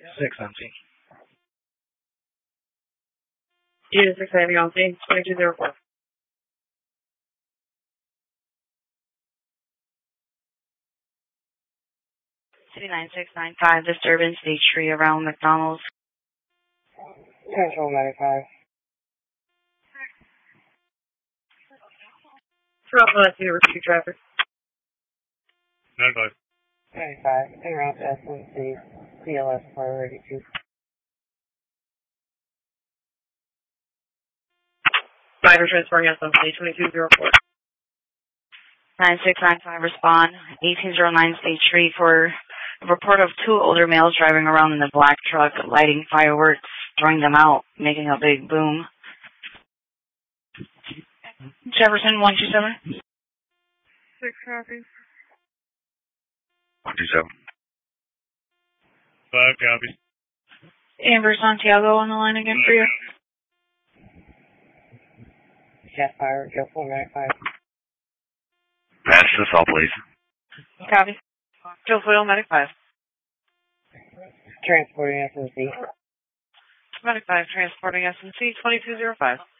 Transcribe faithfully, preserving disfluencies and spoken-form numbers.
six empty. Unit six Heavy on scene, twenty-two zero four. City nine six nine five, disturbance, stage three around McDonald's. Control ninety-five. Drop left, you repeat traffic. ninety-five. ninety-five, en route to S N C, C L S four eighty-two. Driver transferring S M C, twenty-two zero four. nine six nine five, respond, eighteen oh nine, stage three, for a report of two older males driving around in a black truck, lighting fireworks, throwing them out, making a big boom. Jefferson, one two seven. Six copy. one two seven. five copies. Amber Santiago on the line again for you. Jet fire, Joe four ninety-five. Pass this all, please. Copy. Joe Foil, Medic five. Transporting S N C. Medic five, transporting S M C, twenty-two zero five.